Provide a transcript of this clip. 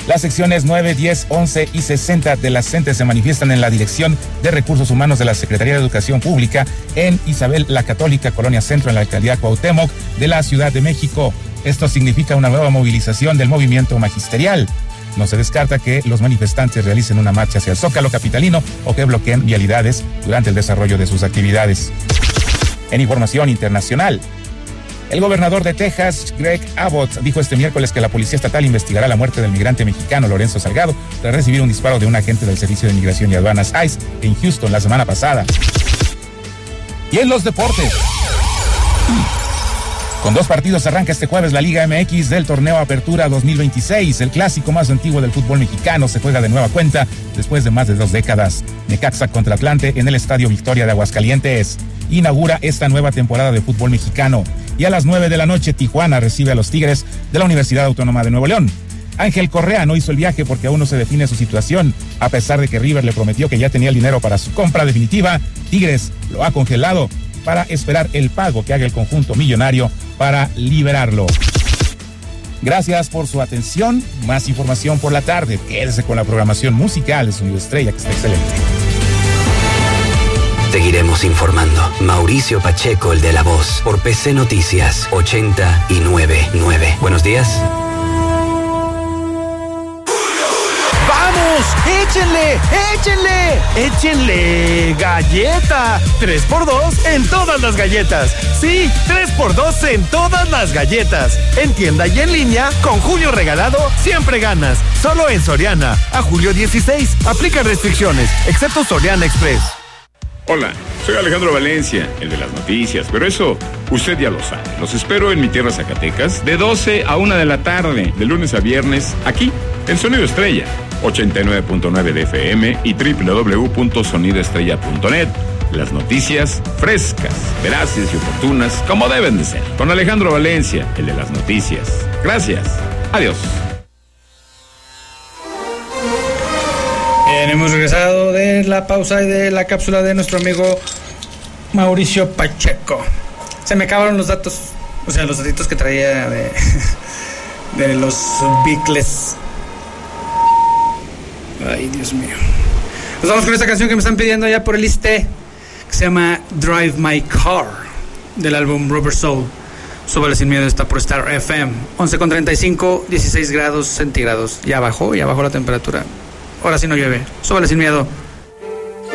Las secciones 9, 10, 11 y 60 de la CENTE se manifiestan en la Dirección de Recursos Humanos de la Secretaría de Educación Pública en Isabel la Católica, Colonia Centro, en la alcaldía Cuauhtémoc de la Ciudad de México. Esto significa una nueva movilización del movimiento magisterial. No se descarta que los manifestantes realicen una marcha hacia el Zócalo capitalino o que bloqueen vialidades durante el desarrollo de sus actividades. En información internacional, el gobernador de Texas, Greg Abbott, dijo este miércoles que la Policía Estatal investigará la muerte del migrante mexicano Lorenzo Salgado tras recibir un disparo de un agente del Servicio de Migración y Aduanas ICE en Houston la semana pasada. Y en los deportes, con 2 partidos arranca este jueves la Liga MX del torneo Apertura 2026. El clásico más antiguo del fútbol mexicano se juega de nueva cuenta después de más de 2 décadas. Necaxa contra Atlante en el Estadio Victoria de Aguascalientes inaugura esta nueva temporada de fútbol mexicano. Y a las 9 de la noche, Tijuana recibe a los Tigres de la Universidad Autónoma de Nuevo León. Ángel Correa no hizo el viaje porque aún no se define su situación. A pesar de que River le prometió que ya tenía el dinero para su compra definitiva, Tigres lo ha congelado para esperar el pago que haga el conjunto millonario para liberarlo. Gracias por su atención. Más información por la tarde. Quédese con la programación musical de Sonido Estrella, que está excelente. Seguiremos informando. Mauricio Pacheco, el de La Voz, por PC Noticias 89.9. Buenos días. ¡Vamos! ¡Échenle! ¡Échenle! ¡Échenle! ¡Galleta! 3x2 en todas las galletas. Sí, 3x2 en todas las galletas. En tienda y en línea, con Julio Regalado, siempre ganas. Solo en Soriana. A julio 16. Aplica restricciones, excepto Soriana Express. Hola, soy Alejandro Valencia, el de las noticias, pero eso usted ya lo sabe. Los espero en mi tierra Zacatecas de 12 a 1 de la tarde, de lunes a viernes, aquí, en Sonido Estrella, 89.9 de FM y www.sonidoestrella.net. Las noticias frescas, veraces y oportunas, como deben de ser. Con Alejandro Valencia, el de las noticias. Gracias. Adiós. Bien, hemos regresado de la pausa y de la cápsula de nuestro amigo Mauricio Pacheco. Se me acabaron los datos, o sea, los datitos que traía de los Beatles. Ay, Dios mío. Nos vamos con esta canción que me están pidiendo allá por el ISSSTE, que se llama Drive My Car, del álbum Rubber Soul. Súbale sin miedo, está por Star FM. 11:35, 16 grados centígrados. Ya bajó la temperatura. Ahora sí no llueve. Súbale sin miedo.